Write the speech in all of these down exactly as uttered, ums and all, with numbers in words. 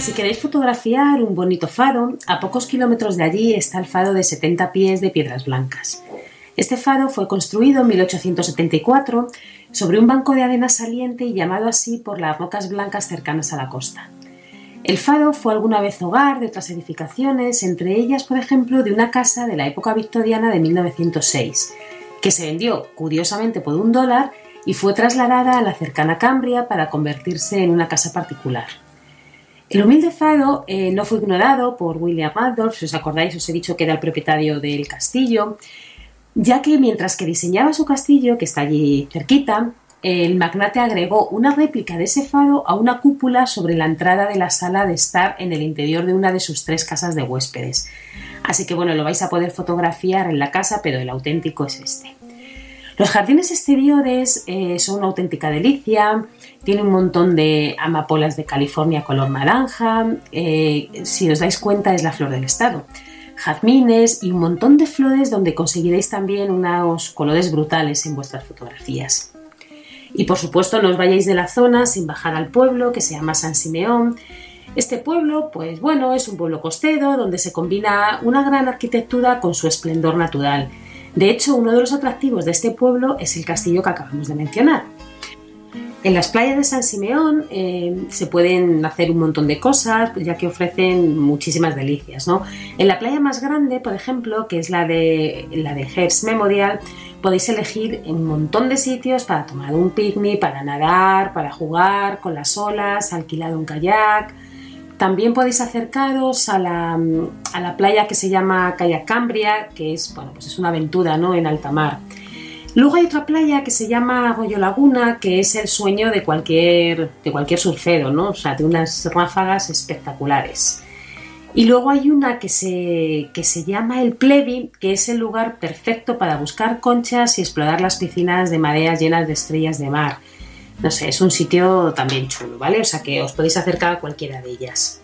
Si queréis fotografiar un bonito faro, a pocos kilómetros de allí está el faro de setenta pies de piedras blancas. Este faro fue construido en mil ochocientos setenta y cuatro sobre un banco de arena saliente y llamado así por las rocas blancas cercanas a la costa. El faro fue alguna vez hogar de otras edificaciones, entre ellas, por ejemplo, de una casa de la época victoriana de mil novecientos seis, que se vendió, curiosamente, por un dólar y fue trasladada a la cercana Cambria para convertirse en una casa particular. El humilde faro eh, no fue ignorado por William Randolph, si os acordáis, os he dicho que era el propietario del castillo, ya que mientras que diseñaba su castillo, que está allí cerquita, el magnate agregó una réplica de ese faro a una cúpula sobre la entrada de la sala de estar en el interior de una de sus tres casas de huéspedes. Así que bueno, lo vais a poder fotografiar en la casa, pero el auténtico es este. Los jardines exteriores eh, son una auténtica delicia, tiene un montón de amapolas de California color naranja, eh, si os dais cuenta es la flor del estado, jazmines y un montón de flores donde conseguiréis también unos colores brutales en vuestras fotografías. Y por supuesto no os vayáis de la zona sin bajar al pueblo que se llama San Simeón. Este pueblo, pues bueno, es un pueblo costero donde se combina una gran arquitectura con su esplendor natural. De hecho, uno de los atractivos de este pueblo es el castillo que acabamos de mencionar. En las playas de San Simeón eh, se pueden hacer un montón de cosas, ya que ofrecen muchísimas delicias, ¿no? En la playa más grande, por ejemplo, que es la de, la de Hearst Memorial, podéis elegir un montón de sitios para tomar un picnic, para nadar, para jugar con las olas, alquilar un kayak. También podéis acercaros a la, a la playa que se llama Kayak Cambria, que es, bueno, pues es una aventura, ¿no?, en alta mar. Luego hay otra playa que se llama Arroyo Laguna, que es el sueño de cualquier, de cualquier surfero, ¿no? O sea, de unas ráfagas espectaculares. Y luego hay una que se, que se llama El Plebi, que es el lugar perfecto para buscar conchas y explorar las piscinas de mareas llenas de estrellas de mar. No sé, es un sitio también chulo, ¿vale? O sea que os podéis acercar a cualquiera de ellas.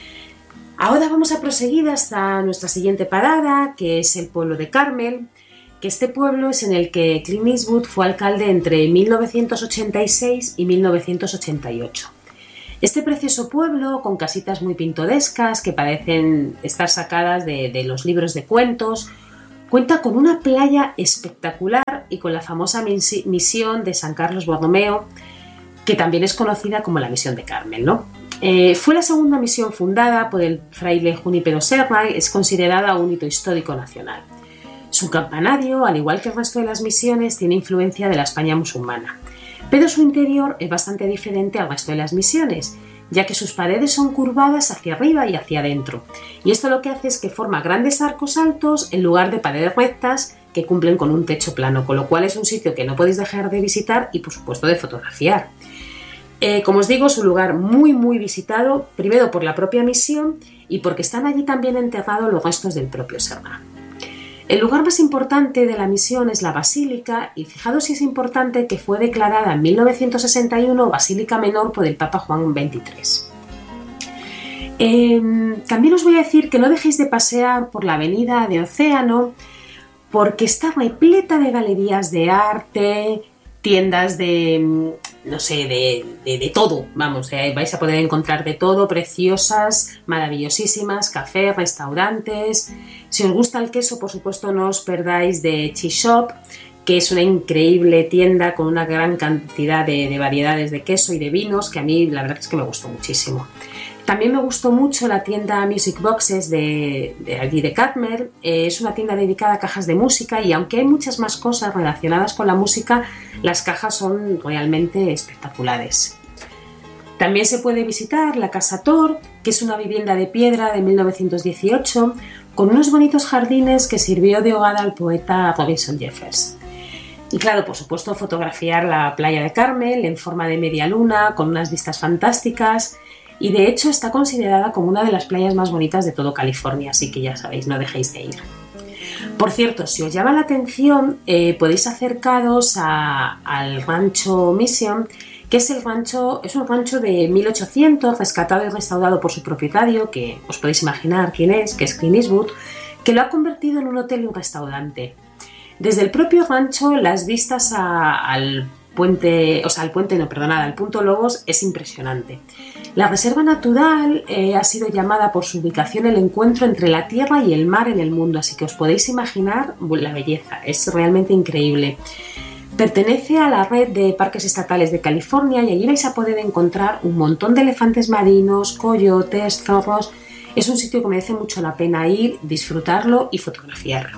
Ahora vamos a proseguir hasta nuestra siguiente parada, que es el pueblo de Carmel, que este pueblo es en el que Clint Eastwood fue alcalde entre mil novecientos ochenta y seis y mil novecientos ochenta y ocho. Este precioso pueblo, con casitas muy pintorescas que parecen estar sacadas de, de los libros de cuentos, cuenta con una playa espectacular y con la famosa misión de San Carlos Borromeo, que también es conocida como la Misión de Carmel, ¿no? Eh, fue la segunda misión fundada por el fraile Junípero Serra y es considerada un hito histórico nacional. Su campanario, al igual que el resto de las misiones, tiene influencia de la España musulmana, pero su interior es bastante diferente al resto de las misiones, ya que sus paredes son curvadas hacia arriba y hacia adentro, y esto lo que hace es que forma grandes arcos altos en lugar de paredes rectas que cumplen con un techo plano, con lo cual es un sitio que no podéis dejar de visitar y por supuesto de fotografiar. Eh, como os digo, es un lugar muy muy visitado, primero por la propia misión y porque están allí también enterrados los restos del propio Serra. El lugar más importante de la misión es la Basílica y fijaros si es importante que fue declarada en mil novecientos sesenta y uno Basílica Menor por el Papa Juan veintitrés. Eh, también os voy a decir que no dejéis de pasear por la avenida de Océano porque está repleta de galerías de arte, tiendas de, no sé, de, de, de todo, vamos, eh, vais a poder encontrar de todo, preciosas, maravillosísimas, cafés, restaurantes. Si os gusta el queso, por supuesto, no os perdáis de Cheese Shop, que es una increíble tienda con una gran cantidad de, de variedades de queso y de vinos, que a mí la verdad es que me gustó muchísimo. También me gustó mucho la tienda Music Boxes de, de allí de Carmel. Eh, es una tienda dedicada a cajas de música y aunque hay muchas más cosas relacionadas con la música, las cajas son realmente espectaculares. También se puede visitar la Casa Tor, que es una vivienda de piedra de mil novecientos dieciocho, con unos bonitos jardines que sirvió de hogar al poeta Robinson Jeffers. Y claro, por supuesto, fotografiar la playa de Carmel en forma de media luna, con unas vistas fantásticas. Y de hecho está considerada como una de las playas más bonitas de todo California, así que ya sabéis, no dejéis de ir. Por cierto, si os llama la atención, eh, podéis acercaros a, al rancho Mission, que es el rancho, es un rancho de mil ochocientos, rescatado y restaurado por su propietario, que os podéis imaginar quién es, que es Clint Eastwood, que lo ha convertido en un hotel y un restaurante. Desde el propio rancho, las vistas a, al puente, o sea, el puente no, perdonada, el punto Lobos es impresionante. La reserva natural eh, ha sido llamada por su ubicación el encuentro entre la tierra y el mar en el mundo, así que os podéis imaginar la belleza, es realmente increíble. Pertenece a la red de parques estatales de California y allí vais a poder encontrar un montón de elefantes marinos, coyotes, zorros. Es un sitio que merece mucho la pena ir, disfrutarlo y fotografiarlo.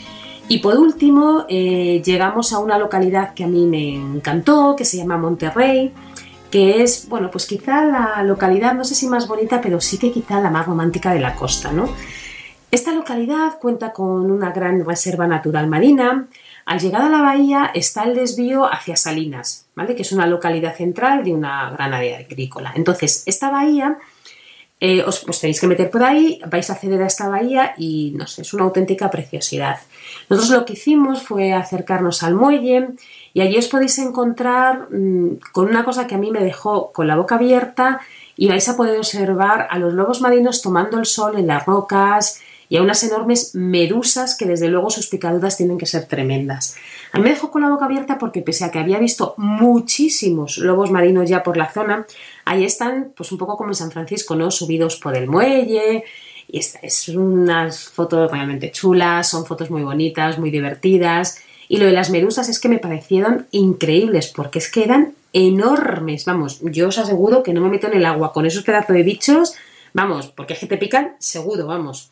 Y por último, eh, llegamos a una localidad que a mí me encantó, que se llama Monterrey, que es, bueno, pues quizá la localidad, no sé si más bonita, pero sí que quizá la más romántica de la costa, ¿no? Esta localidad cuenta con una gran reserva natural marina. Al llegar a la bahía está el desvío hacia Salinas, ¿vale? Que es una localidad central de una gran área agrícola. Entonces, esta bahía... Eh, os pues tenéis que meter por ahí, vais a acceder a esta bahía y no sé, es una auténtica preciosidad. Nosotros lo que hicimos fue acercarnos al muelle y allí os podéis encontrar mmm, con una cosa que a mí me dejó con la boca abierta y vais a poder observar a los lobos marinos tomando el sol en las rocas y a unas enormes medusas que desde luego sus picaduras tienen que ser tremendas. A mí me dejó con la boca abierta porque pese a que había visto muchísimos lobos marinos ya por la zona, ahí están pues un poco como en San Francisco, ¿no? Subidos por el muelle y es, es unas fotos realmente chulas, son fotos muy bonitas, muy divertidas y lo de las medusas es que me parecieron increíbles porque es que eran enormes, vamos, yo os aseguro que no me meto en el agua con esos pedazos de bichos, vamos, porque es que te pican seguro, vamos.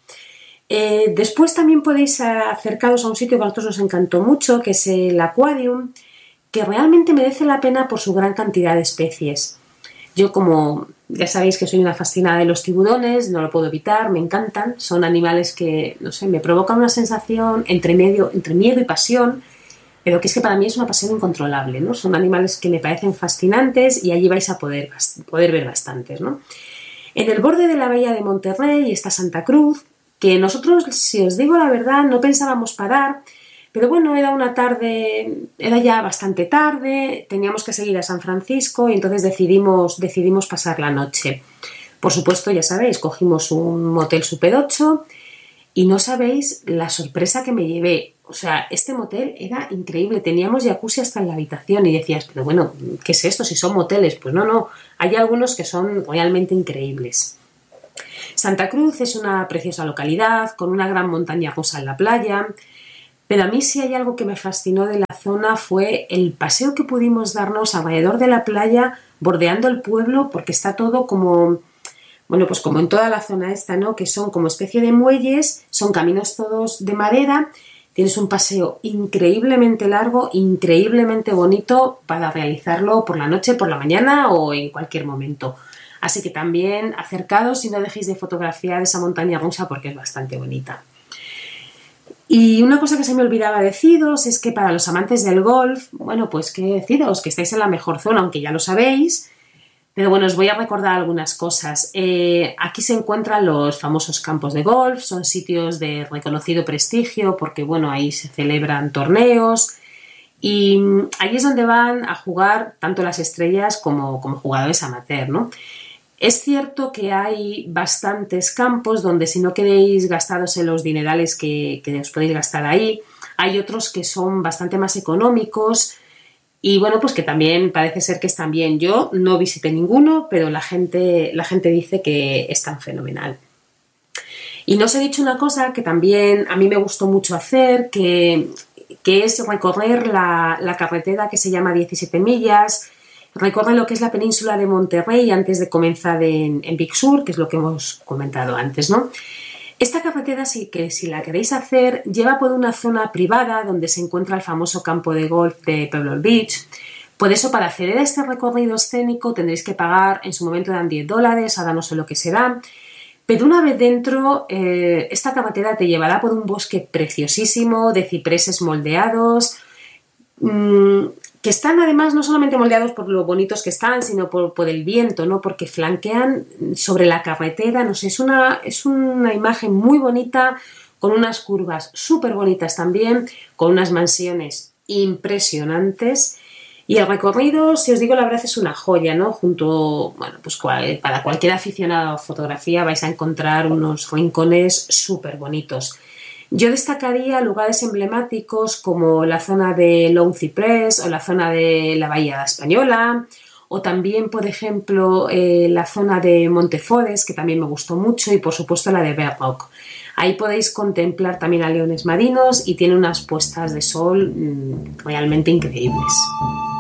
Eh, después también podéis acercaros a un sitio que a nosotros nos encantó mucho, que es el Aquarium, que realmente merece la pena por su gran cantidad de especies. Yo, como ya sabéis que soy una fascinada de los tiburones, no lo puedo evitar, me encantan, son animales que, no sé, me provocan una sensación entre, medio, entre miedo y pasión, pero que es que para mí es una pasión incontrolable, ¿no? Son animales que me parecen fascinantes y allí vais a poder, poder ver bastantes, ¿no? En el borde de la bahía de Monterrey está Santa Cruz, que nosotros, si os digo la verdad, no pensábamos parar, pero bueno, era una tarde, era ya bastante tarde, teníamos que seguir a San Francisco y entonces decidimos, decidimos pasar la noche. Por supuesto, ya sabéis, cogimos un motel Super ocho y no sabéis la sorpresa que me llevé. O sea, este motel era increíble, teníamos jacuzzi hasta en la habitación y decías, pero bueno, ¿qué es esto? Si son moteles, pues no, no, hay algunos que son realmente increíbles. Santa Cruz es una preciosa localidad con una gran montaña rusa en la playa, pero a mí sí hay algo que me fascinó de la zona fue el paseo que pudimos darnos alrededor de la playa, bordeando el pueblo, porque está todo como, bueno, pues como en toda la zona esta, ¿no? Que son como especie de muelles, son caminos todos de madera, tienes un paseo increíblemente largo, increíblemente bonito para realizarlo por la noche, por la mañana o en cualquier momento. Así que también acercados y no dejéis de fotografiar esa montaña rusa porque es bastante bonita. Y una cosa que se me olvidaba deciros es que para los amantes del golf, bueno, pues qué deciros, que estáis en la mejor zona, aunque ya lo sabéis, pero bueno, os voy a recordar algunas cosas. Eh, aquí se encuentran los famosos campos de golf, son sitios de reconocido prestigio porque, bueno, ahí se celebran torneos y ahí es donde van a jugar tanto las estrellas como, como jugadores amateur, ¿no? Es cierto que hay bastantes campos donde si no queréis gastaros en los dinerales que, que os podéis gastar ahí, hay otros que son bastante más económicos y bueno, pues que también parece ser que están bien. Yo no visité ninguno, pero la gente, la gente dice que están fenomenal. Y no os he dicho una cosa que también a mí me gustó mucho hacer, que, que es recorrer la, la carretera que se llama diecisiete millas. Recorre lo que es la península de Monterrey antes de comenzar en, en Big Sur, que es lo que hemos comentado antes, ¿no? Esta carretera, sí que si la queréis hacer, lleva por una zona privada donde se encuentra el famoso campo de golf de Pebble Beach. Por eso, para acceder a este recorrido escénico tendréis que pagar, en su momento eran diez dólares, ahora no sé lo que será. Pero una vez dentro, eh, esta carretera te llevará por un bosque preciosísimo de cipreses moldeados, mmm, que están además no solamente moldeados por lo bonitos que están, sino por, por el viento, ¿no? Porque flanquean sobre la carretera, no sé, es una, es una imagen muy bonita, con unas curvas súper bonitas también, con unas mansiones impresionantes. Y el recorrido, si os digo la verdad, es una joya, ¿no? Junto, bueno, pues cual, para cualquier aficionado a fotografía vais a encontrar unos rincones súper bonitos. Yo destacaría lugares emblemáticos como la zona de Long Cypress o la zona de la Bahía Española, o también, por ejemplo, eh, la zona de Montefores, que también me gustó mucho, y por supuesto la de Berroc. Ahí podéis contemplar también a leones marinos y tiene unas puestas de sol mmm, realmente increíbles.